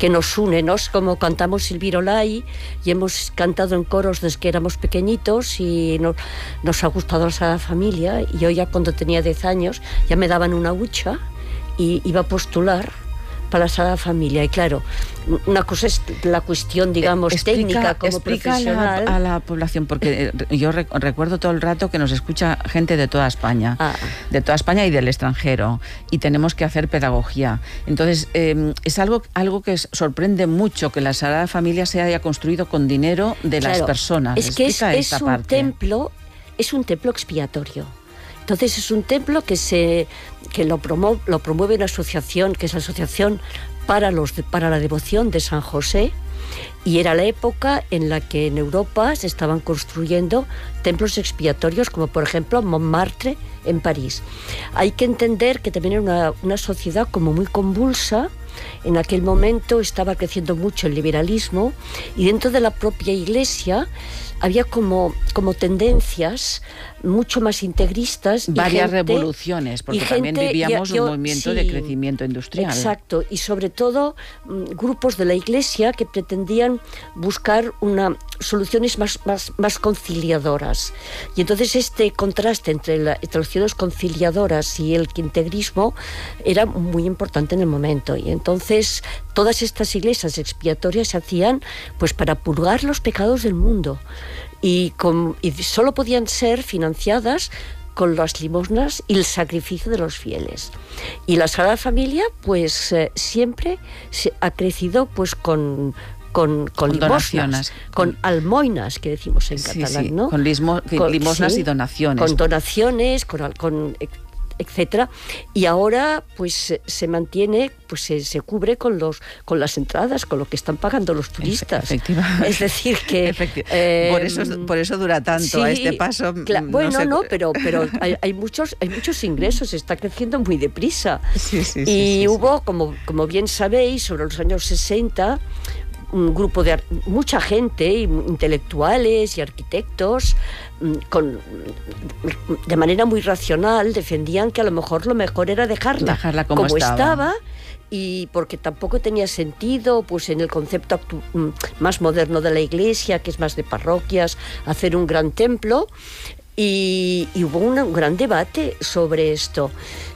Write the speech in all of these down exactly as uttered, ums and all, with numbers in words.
que nos une, ¿no? Como cantamos Silvirolai y hemos cantado en coros desde que éramos pequeñitos y nos, nos ha gustado la Sagrada Familia, y yo ya cuando tenía diez años ya me daban una hucha y iba a postular para la Sagrada Familia. Y claro, una cosa es la cuestión, digamos, explica, técnica como explica profesional. A la, a la población, porque yo rec- recuerdo todo el rato que nos escucha gente de toda España, ah. de toda España y del extranjero, y tenemos que hacer pedagogía. Entonces, eh, es algo, algo que sorprende mucho que la Sagrada Familia se haya construido con dinero de claro, las personas. Es que es, es un parte. templo, es un templo expiatorio. Entonces es un templo que se que lo promueve, lo promueve una asociación, que es la Asociación para, los, para la Devoción de San José, y era la época en la que en Europa se estaban construyendo templos expiatorios, como por ejemplo Montmartre en París. Hay que entender que también era una, una sociedad como muy convulsa. En aquel momento estaba creciendo mucho el liberalismo, y dentro de la propia Iglesia había como, como tendencias mucho más integristas. Varias y gente, revoluciones, porque también gente, vivíamos yo, un movimiento sí, de crecimiento industrial. Exacto, y sobre todo grupos de la Iglesia que pretendían buscar una, soluciones más, más, más conciliadoras. Y entonces este contraste entre, la, entre las opciones conciliadoras y el integrismo era muy importante en el momento. Y entonces todas estas iglesias expiatorias se hacían pues para purgar los pecados del mundo. Y, con, y solo podían ser financiadas con las limosnas y el sacrificio de los fieles. Y la Sagrada Familia pues eh, siempre se ha crecido pues con... Con, con, con limosnas, con almoinas, que decimos en sí, catalán, sí. ¿no? Con, lismo, con limosnas sí, y donaciones. Con donaciones, con... con etcétera, y ahora pues se mantiene, pues se, se cubre con los con las entradas, con lo que están pagando los turistas. Efectivamente. Es decir que Efecti- eh, por eso por eso dura tanto sí, a este paso. Cla- bueno, no, sé... no, pero pero hay, hay muchos hay muchos ingresos, está creciendo muy deprisa. Sí, sí, y sí, sí, hubo, sí. como como bien sabéis, sobre los años sesenta, un grupo de mucha gente, intelectuales y arquitectos, con, de manera muy racional, defendían que a lo mejor lo mejor era dejarla, dejarla como, como estaba. estaba, y porque tampoco tenía sentido, pues en el concepto actu- más moderno de la Iglesia, que es más de parroquias, hacer un gran templo, y, y hubo un, un gran debate sobre esto.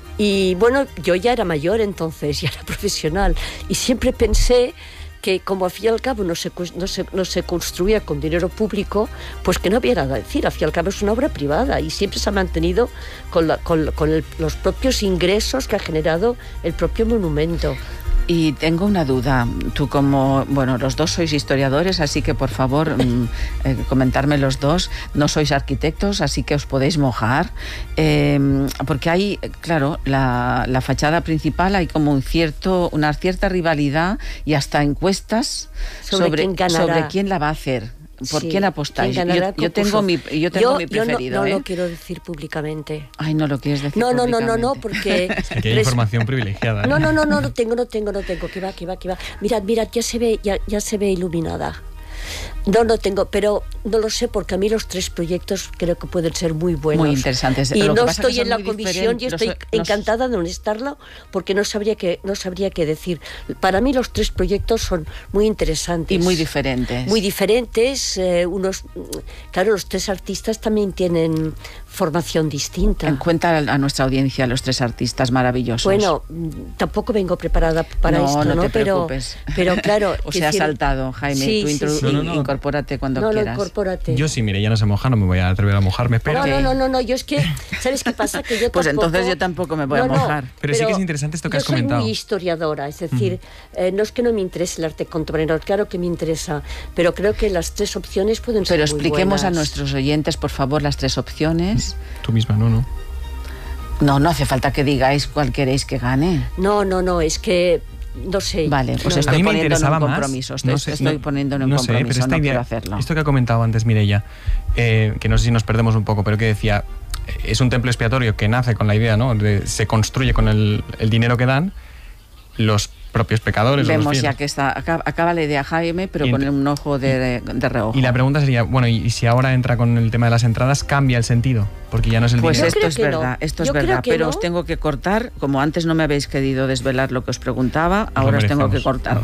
Y bueno, yo ya era mayor entonces, ya era profesional, y siempre pensé que como al fin y al cabo no se, no, se, no se construía con dinero público, pues que no había nada a decir, al fin y al cabo es una obra privada, y siempre se ha mantenido con, la, con, con el, los propios ingresos que ha generado el propio monumento. Y tengo una duda, tú como, bueno, los dos sois historiadores, así que por favor eh, comentarme los dos, no sois arquitectos, así que os podéis mojar, eh, porque hay, claro, la, la fachada principal hay como un cierto, una cierta rivalidad y hasta encuestas sobre, sobre, quién, sobre quién la va a hacer. ¿Por sí, quién apostáis? ¿Quién yo, yo tengo mi, yo tengo yo, mi preferido. Yo no, no ¿eh? lo quiero decir públicamente. Ay, no lo quieres decir no, no, públicamente. No, no, no, porque... Aquí hay información privilegiada. ¿eh? No, no, no, no, no tengo, no tengo, no tengo. Que va, que va, que va. Mirad, mirad, ya se ve, ya, ya se ve iluminada. No, no tengo, pero no lo sé, porque a mí los tres proyectos creo que pueden ser muy buenos. Muy interesantes. Y lo no estoy estoy en la comisión y estoy los, encantada de no estarlo, porque no sabría qué no sabría qué decir. Para mí los tres proyectos son muy interesantes. Y muy diferentes. Muy diferentes. Eh, unos, claro, los tres artistas también tienen formación distinta. En cuenta a nuestra audiencia los tres artistas maravillosos. Bueno, tampoco vengo preparada para no, esto, ¿no? No, te pero, preocupes. Pero claro... o sea, ha saltado, Jaime. Sí, tú sí, intru- sí. in- No, no, no. incorpórate cuando no, quieras. No, incorpórate. Yo sí, mire, ya no se moja, no me voy a atrever a mojarme, pero... No, no, no, no, no, yo es que... ¿Sabes qué pasa? Que yo pues tampoco... entonces yo tampoco me voy no, a mojar. No, pero, pero sí que es interesante esto que has comentado. Yo soy muy historiadora, es decir, uh-huh. eh, no es que no me interese el arte contemporáneo, claro que me interesa, pero creo que las tres opciones pueden pero ser muy expliquemos buenas. A nuestros oyentes, por favor, las tres opciones. Tú misma, no, no. No, no hace falta que digáis cuál queréis que gane. No, no, no, es que... No sé. Vale, pues no, estoy no. poniendo en un compromiso. Más, estoy no sé, estoy no, poniendo en un no compromiso, sé, pero esta no idea, quiero hacerlo. Esto que ha comentado antes Mireia, eh, que no sé si nos perdemos un poco, pero que decía, es un templo expiatorio que nace con la idea, ¿no? De, se construye con el, el dinero que dan los propios pecadores. Vemos los ya que está acaba, acaba la idea Jaime, pero con un ojo de, de reojo. Y la pregunta sería, bueno, y, y si ahora entra con el tema de las entradas, ¿cambia el sentido? Porque ya no es el pues dinero. esto es verdad, no. esto es Yo verdad, pero no. os tengo que cortar, como antes no me habéis querido desvelar lo que os preguntaba, ahora os tengo que cortar.